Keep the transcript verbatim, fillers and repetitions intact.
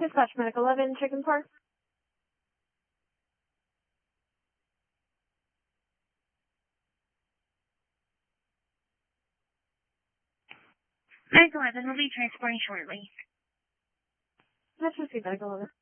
Dispatch Medic eleven, Chicken Park. Medic eleven will be transporting shortly. Let's proceed, Medic eleven.